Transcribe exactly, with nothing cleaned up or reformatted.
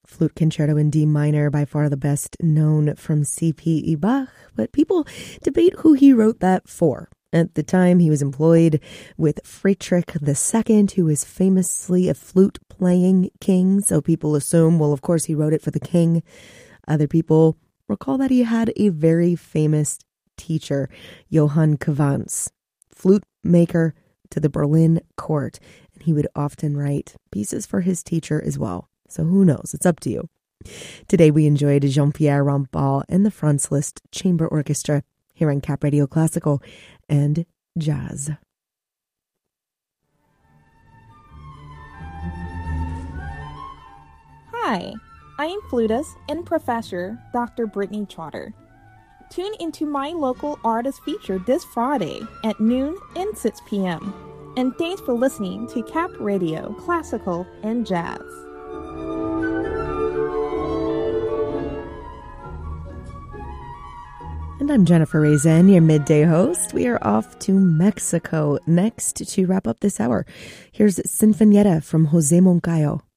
Flute Concerto in D minor, by far the best known from C P E Bach, but people debate who he wrote that for. At the time, he was employed with Friedrich the Second, who is famously a flute-playing king, so people assume, well, of course, he wrote it for the king. Other people recall that he had a very famous teacher, Johann Cavans, flute maker to the Berlin court, and he would often write pieces for his teacher as well. So who knows? It's up to you. Today we enjoyed Jean-Pierre Rampal and the Franz Liszt Chamber Orchestra here on Cap Radio Classical and Jazz. Hi, I am flutist and professor Doctor Brittany Trotter. Tune into my local artist feature this Friday at noon and six p.m. And thanks for listening to Cap Radio Classical and Jazz. And I'm Jennifer Raisin, your midday host. We are off to Mexico next to wrap up this hour. Here's Sinfonietta from Jose Moncayo.